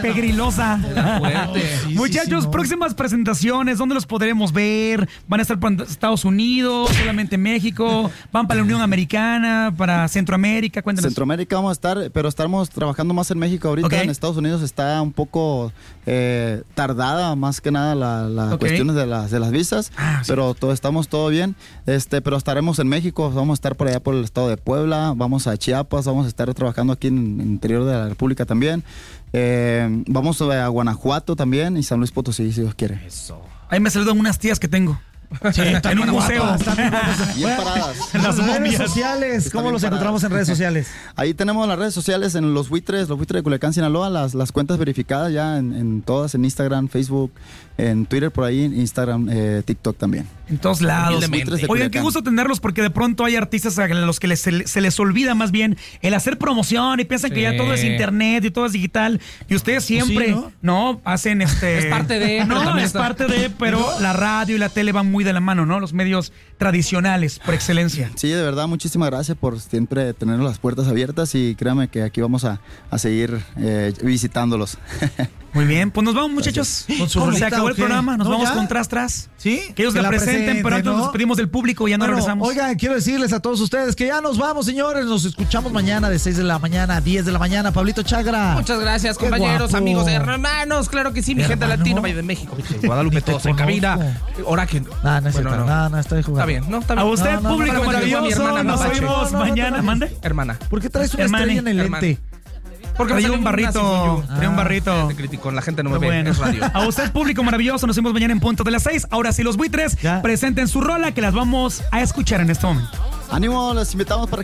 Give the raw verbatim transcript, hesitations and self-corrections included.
pegrilosa. Muchachos, próximas presentaciones, ¿dónde los podremos ver? ¿Van a estar para Estados Unidos, solamente México? ¿Van para la Unión Americana, para Centroamérica? Cuéntanos. Centroamérica vamos a estar, pero estamos trabajando más en México ahorita. Okay. En Estados Unidos está un poco eh, tardada, más que nada las la okay. cuestiones de las, de las visas, ah, pero sí. todo, estamos todo bien. Este, pero estaremos en México, vamos a estar por allá por el estado de Puebla, vamos a Chiapas, vamos a estar trabajando aquí en, en el interior de la República también. Eh, vamos a Guanajuato también y San Luis Potosí, si Dios quiere. Eso. Ahí me saludan unas tías que tengo. Sí, en un museo. Bien paradas. En las redes sociales, ¿cómo los encontramos en redes sociales? Ahí tenemos las redes sociales en los buitres, los buitres de Culiacán, Sinaloa, las, las cuentas verificadas ya en, en todas, en Instagram, Facebook, en Twitter por ahí, Instagram, eh, TikTok también. En todos lados. Oigan, qué gusto tenerlos porque de pronto hay artistas a los que les, se, se les olvida más bien el hacer promoción y piensan sí. que ya todo es internet y todo es digital y ustedes siempre, pues sí, ¿no? ¿no? Hacen este... Es parte de... No, es parte de, pero la radio y la tele van muy de la mano, ¿no? Los medios tradicionales por excelencia. Sí, de verdad, muchísimas gracias por siempre tener las puertas abiertas y créanme que aquí vamos a, a seguir eh, visitándolos. Muy bien, pues nos vamos, muchachos. Con su Se acabó el programa, nos ¿No, vamos ya? con Tras Tras. Sí. Que ellos que la presenten, presenten, pero antes ¿no? nos despedimos del público y ya no bueno, regresamos. Oigan, quiero decirles a todos ustedes que ya nos vamos, señores. Nos escuchamos mañana de seis de la mañana a diez de la mañana. Pablito Chagra. Muchas gracias, Qué compañeros, guapo. amigos, hermanos. Claro que sí, mi Hermano. gente latino, Valle de México, Guadalupe, todos en cabina. Ahora que... No, no es bueno, no. no, no, estoy jugando. Está bien, ¿no? Está bien. A usted, no, no, público no, maravilloso, nos oímos mañana. ¿Mande? Hermana. ¿Por qué traes una estrella en el lente? Porque traía un barrito, traía un barrito. Te critico, la gente no me ve, bueno. es radio. A usted, público maravilloso, nos vemos mañana en punto de las seis. Ahora sí, los buitres, ya. presenten su rola que las vamos a escuchar en este momento. Ánimo, los invitamos para que